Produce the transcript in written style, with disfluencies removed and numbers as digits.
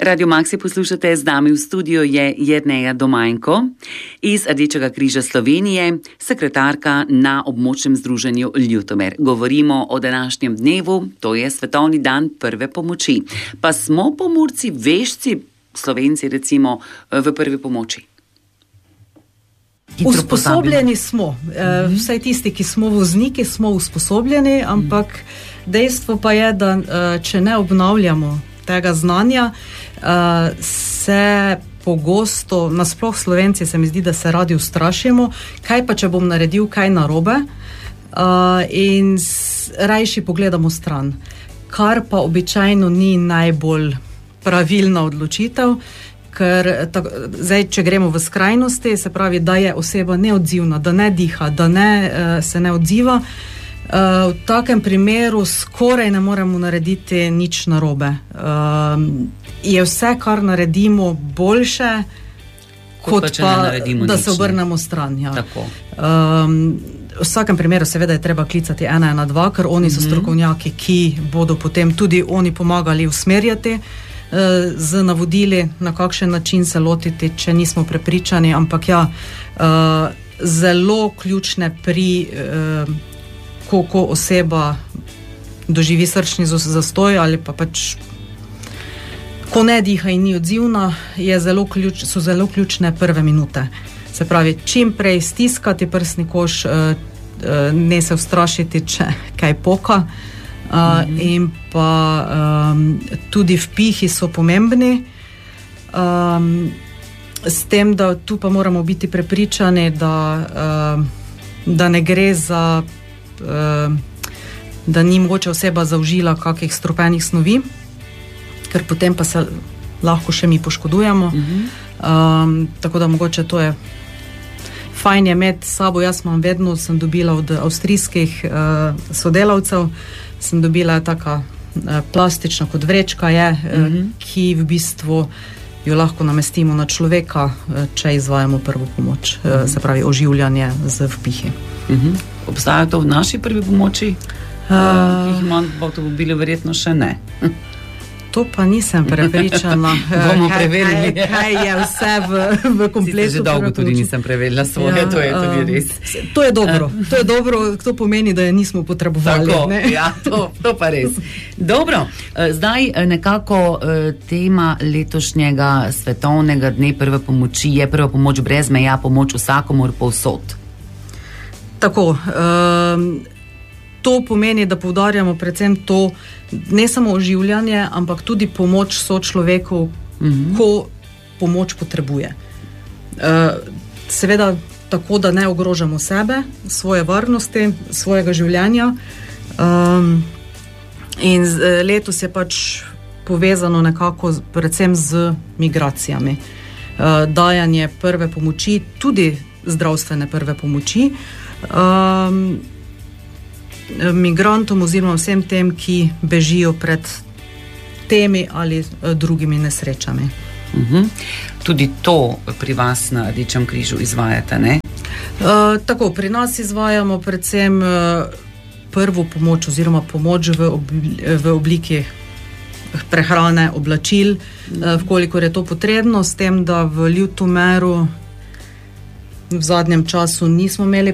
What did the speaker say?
Radio Maxi poslušate, z nami v studiu je Jerneja Domajnko iz Rdečega križa Slovenije, sekretarka na območnem združenju Ljutomer. Govorimo o današnjem dnevu, to je Svetovni dan prve pomoči. Pa smo Pomurci vešci, Slovenci recimo, v prvi pomoči? Usposobljeni smo. Vsaj tisti, ki smo vozniki, smo usposobljeni, ampak dejstvo pa je, da če ne obnavljamo tega znanja, se pogosto, nasploh Slovenci se mi zdi, da se radi ustrašimo, kaj pa če bom naredil kaj narobe, in rajši pogledamo stran, kar pa običajno ni najbolj pravilna odločitev, ker zdaj, če gremo v skrajnosti, se pravi, da je oseba neodzivna, da ne diha, da se ne odziva, v takem primeru skoraj ne moremo narediti nič narobe. Je vse, kar naredimo, boljše, kot pa da se obrnemo stran. Ja. V vsakem primeru seveda je treba klicati 112, ker oni so strokovnjaki, ki bodo potem tudi oni pomagali usmerjati z navodili, na kakšen način se lotiti, če nismo prepričani, ampak ja, zelo ključne pri ko oseba doživi srčni zastoj ali pa pač ko ne diha in ni odzivna, so zelo ključne prve minute. Se pravi, čim prej stiskati prsni koš, ne se ustrašiti, če kaj poka, in pa tudi vpihi so pomembni, s tem, da tu pa moramo biti prepričani, da ne gre za da ni mogoče oseba zaužila kakih strupenih snovi, ker potem pa se lahko še mi poškodujemo. Tako da mogoče to je fajn je imeti sabo. Jaz sem dobila od avstrijskih sodelavcev, sem dobila taka plastična kot vrečka je, ki v bistvu jo lahko namestimo na človeka, če izvajamo prvo pomoč, se pravi oživljanje z vpihi. Obstaja to v naši prvi pomoči? Jih imam v avtomobilu verjetno še ne. To pa nisem prepričana. Bomo preverili. Kaj je vse v kompletu. Že dolgo tudi nisem preverila svoje, to je tudi res. To je dobro, to pomeni, da je nismo potrebovali. Tako, ja, to pa res. Dobro, zdaj nekako tema letošnjega svetovnega dne prve pomoči je prva pomoč brez meja, pomoč vsakomur povsod. Tako, to pomeni, da poudarjamo predvsem to, ne samo oživljanje, ampak tudi pomoč sočloveku, ko pomoč potrebuje. Seveda tako, da ne ogrožamo sebe, svoje varnosti, svojega življenja. In letos je pač povezano nekako predvsem z migracijami. Dajanje prve pomoči, tudi zdravstvene prve pomoči, migrantom oziroma vsem tem, ki bežijo pred temi ali drugimi nesrečami. Tudi to pri vas na Rdečem križu izvajate, ne? Tako, pri nas izvajamo predvsem prvo pomoč oziroma pomoč v obliki prehrane, oblačil, vkolikor je to potrebno, s tem, da v Ljutomeru v zadnjem času nismo imeli